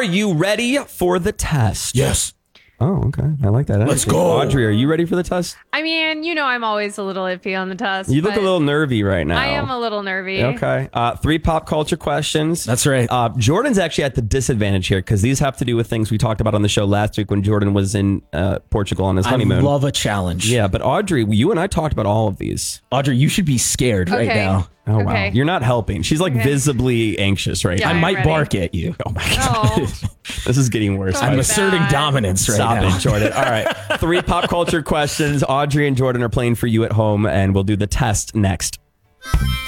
you ready for the test? Yes. Oh, okay. I like that. Let's go. Audrey, are you ready for the test? I mean, I'm always a little iffy on the test. You look a little nervy right now. I am a little nervy. Okay. 3 pop culture questions. That's right. Jordan's actually at the disadvantage here because these have to do with things we talked about on the show last week when Jordan was in Portugal on his honeymoon. I love a challenge. Yeah, but Audrey, you and I talked about all of these. Audrey, you should be scared right now. Oh, wow. Okay. You're not helping. She's like visibly anxious right Yeah, now. I I'm might ready. bark at you. Oh, my God. This is getting worse. I'm Be asserting bad. dominance right Stop now. it, Jordan. All right. 3 pop culture questions. Audrey and Jordan are playing for you at home, and we'll do the test next.